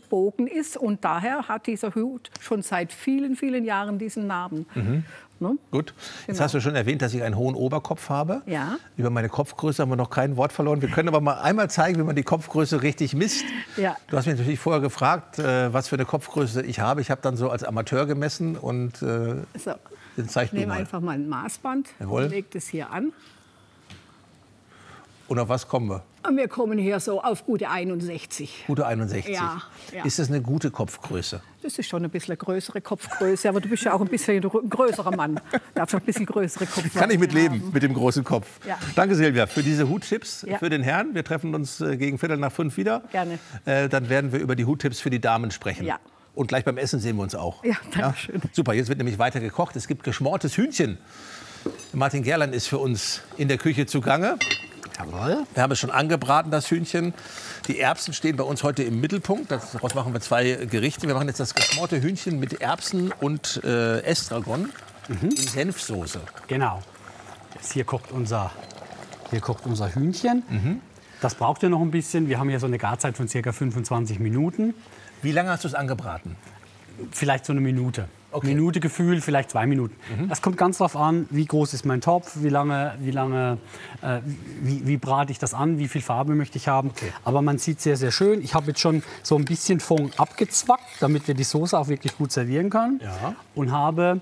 gebogen ist. Und daher hat dieser Hut schon seit vielen, vielen Jahren diesen Namen. Ne? Gut. Jetzt Genau. hast du schon erwähnt, dass ich einen hohen Oberkopf habe. Ja. Über meine Kopfgröße haben wir noch kein Wort verloren. Wir können aber mal einmal zeigen, wie man die Kopfgröße richtig misst. Ja. Du hast mich natürlich vorher gefragt, was für eine Kopfgröße ich habe. Ich habe dann so als Amateur gemessen und So. den zeig Ich du nehme mal. einfach mal ein Maßband Jawohl. und lege das hier an. Und auf was kommen wir? Und wir kommen hier so auf gute 61. Gute 61. Ja, ja. Ist das eine gute Kopfgröße? Das ist schon ein bisschen eine größere Kopfgröße, aber du bist ja auch ein bisschen ein größerer Mann. Darfst auch ein bisschen größere Kopfgröße Kann ich mit leben, haben. mit dem großen Kopf. Ja. Danke, Silvia, für diese Huttipps Ja. für den Herrn. Wir treffen uns gegen 4:45 wieder. Gerne. Dann werden wir über die Huttipps für die Damen sprechen. Ja. Und gleich beim Essen sehen wir uns auch. Ja, danke schön. Super, jetzt wird nämlich weiter gekocht. Es gibt geschmortes Hühnchen. Martin Gerland ist für uns in der Küche zugange. Jawohl. Wir haben es schon angebraten, das Hühnchen. Die Erbsen stehen bei uns heute im Mittelpunkt. Daraus machen wir 2 Gerichte. Wir machen jetzt das geschmorte Hühnchen mit Erbsen und Estragon in Senfsoße. Genau. Jetzt hier kocht unser Hühnchen. Das braucht ja noch ein bisschen. Wir haben hier so eine Garzeit von ca. 25 Minuten. Wie lange hast du es angebraten? Vielleicht so eine Minute. Okay. Minute Gefühl, vielleicht 2 Minuten. Das kommt ganz darauf an, wie groß ist mein Topf, wie brate ich das an, wie viel Farbe möchte ich haben. Okay. Aber man sieht sehr, sehr schön. Ich habe jetzt schon so ein bisschen Fond abgezwackt, damit wir die Soße auch wirklich gut servieren können. Ja. Und habe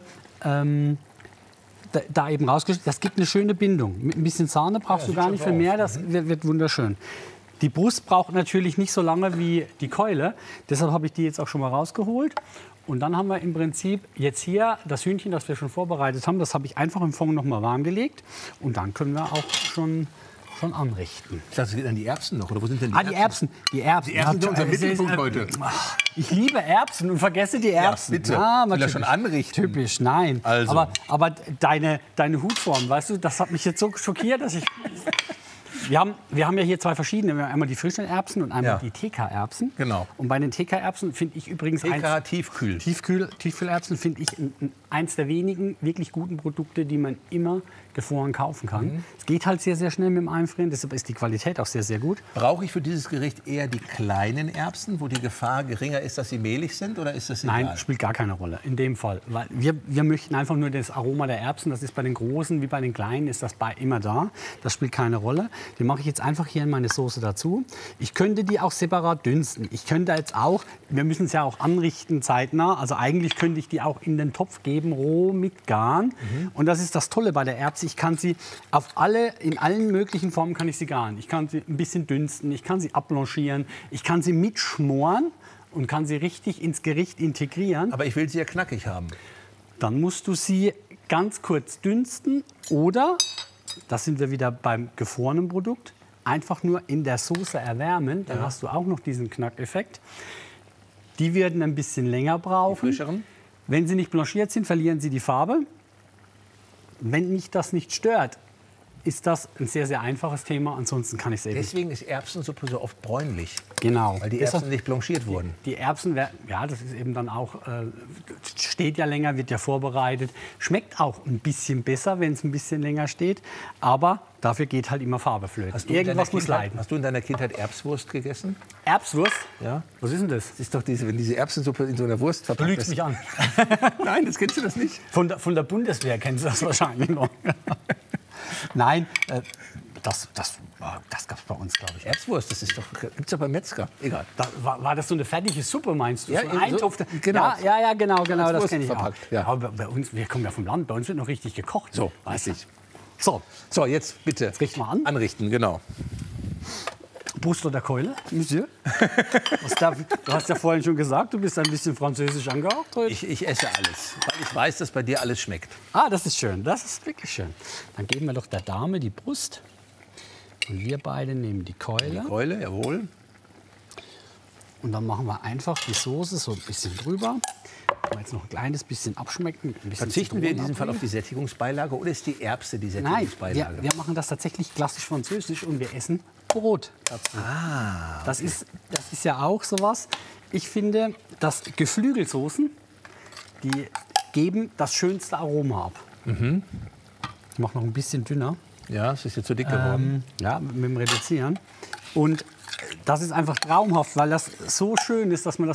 da eben rausgestellt, das gibt eine schöne Bindung. Mit ein bisschen Sahne brauchst du gar nicht viel mehr, das wird wunderschön. Die Brust braucht natürlich nicht so lange wie die Keule, deshalb habe ich die jetzt auch schon mal rausgeholt. Und dann haben wir im Prinzip jetzt hier das Hühnchen, das wir schon vorbereitet haben, das habe ich einfach im Fond noch mal warm gelegt. Und dann können wir auch schon anrichten. Ich dachte, es geht an die Erbsen noch. Oder wo sind denn die Die Erbsen. Die Erbsen sind unser Mittelpunkt heute. Ich liebe Erbsen und vergesse die Erbsen. bitte. Ja, Will er schon anrichten? Typisch, nein. Also. Aber deine Hutform, weißt du, das hat mich jetzt so schockiert, dass ich... Wir haben ja hier 2 verschiedene. Wir haben einmal die frischen Erbsen und einmal Ja. die TK-Erbsen. Genau. Und bei den TK-Erbsen finde ich übrigens TK Tiefkühl. Tiefkühlerbsen finde ich eins der wenigen wirklich guten Produkte, die man immer gefroren kaufen kann. Es geht halt sehr, sehr schnell mit dem Einfrieren, deshalb ist die Qualität auch sehr, sehr gut. Brauche ich für dieses Gericht eher die kleinen Erbsen, wo die Gefahr geringer ist, dass sie mehlig sind? Oder ist das egal? Nein, spielt gar keine Rolle in dem Fall. Weil wir möchten einfach nur das Aroma der Erbsen. Das ist bei den großen wie bei den kleinen ist das immer da. Das spielt keine Rolle. Die mache ich jetzt einfach hier in meine Soße dazu. Ich könnte die auch separat dünsten. Ich könnte jetzt auch, wir müssen es ja auch anrichten zeitnah. Also eigentlich könnte ich die auch in den Topf geben, roh mit Garn. Und das ist das Tolle bei der Erbse. Ich kann sie in allen möglichen Formen kann ich sie garen. Ich kann sie ein bisschen dünsten, ich kann sie abblanchieren, ich kann sie mitschmoren und kann sie richtig ins Gericht integrieren. Aber ich will sie ja knackig haben. Dann musst du sie ganz kurz dünsten oder, das sind wir wieder beim gefrorenen Produkt, einfach nur in der Soße erwärmen. Dann hast du auch noch diesen Knackeffekt. Die werden ein bisschen länger brauchen. Die frischeren? Wenn sie nicht blanchiert sind, verlieren sie die Farbe. Wenn mich das nicht stört, ist das ein sehr, sehr einfaches Thema. Ansonsten kann ich es eben. Deswegen ist Erbsensuppe so oft bräunlich. Genau. Weil die Erbsen nicht blanchiert wurden. Die Erbsen, ja, das ist eben dann auch, steht ja länger, wird ja vorbereitet. Schmeckt auch ein bisschen besser, wenn es ein bisschen länger steht. Aber dafür geht halt immer Farbe flöten. Irgendwas muss leiden. Hast du in deiner Kindheit Erbswurst gegessen? Erbswurst? Ja. Was ist denn das? Das ist doch wenn diese Erbsensuppe in so einer Wurst Du verpackt lügst ist. mich an. Nein, das kennst du das nicht. Von der Bundeswehr kennst du das wahrscheinlich noch. Nein, das gab es bei uns, glaube ich. Erbswurst, das ist doch, gibt's doch beim Metzger. Egal. War das so eine fertige Suppe, meinst du? Ja, so so- ein Eintopf? genau. Ja, genau, das Wurst kenne ich auch. verpackt, ja. Aber bei uns, wir kommen ja vom Land, bei uns wird noch richtig gekocht. So, weißt du? richtig. So, So, jetzt bitte. richten wir an. Anrichten, genau. Brust oder Keule, Monsieur? Du hast ja vorhin schon gesagt, du bist ein bisschen französisch angehaucht heute. Ich esse alles, weil ich weiß, dass bei dir alles schmeckt. Ah, das ist schön, das ist wirklich schön. Dann geben wir doch der Dame die Brust. Und wir beide nehmen die Keule. Keule, jawohl. Und dann machen wir einfach die Soße so ein bisschen drüber. Jetzt noch ein kleines bisschen abschmecken. Mit ein bisschen Verzichten wir in diesem Fall Zitronenabdrehen. auf die Sättigungsbeilage oder ist die Erbse die Nein, Sättigungsbeilage? wir machen das tatsächlich klassisch französisch und wir essen Brot dazu. Ah, Das ist ja auch sowas. Ich finde, dass Geflügelsoßen, die geben das schönste Aroma ab. Ich mache noch ein bisschen dünner. ja, es ist jetzt zu dick geworden. Ja, mit dem Reduzieren. Und das ist einfach traumhaft, weil das so schön ist, dass man das